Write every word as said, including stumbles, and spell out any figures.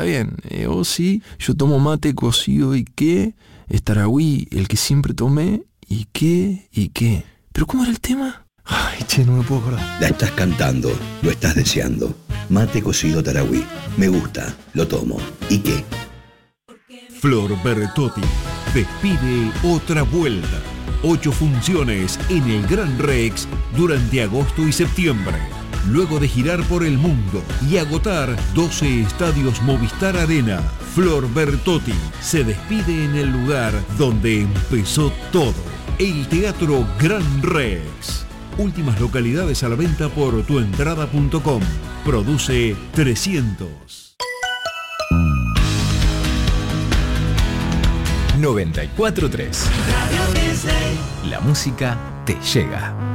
está bien, eh, vos sí, yo tomo mate cocido y qué, es Tarahui, el que siempre tomé, y qué, y qué. ¿Pero cómo era el tema? Ay, che, no me puedo acordar. La estás cantando, lo estás deseando. Mate cocido Tarahui. Me gusta, lo tomo. ¿Y qué? Flor Bertotti despide otra vuelta. Ocho funciones en el Gran Rex durante agosto y septiembre. Luego de girar por el mundo y agotar doce estadios Movistar Arena, Flor Bertotti se despide en el lugar donde empezó todo, el Teatro Gran Rex. Últimas localidades a la venta por tuentrada punto com. Produce trescientos. noventa y cuatro punto tres. La música te llega.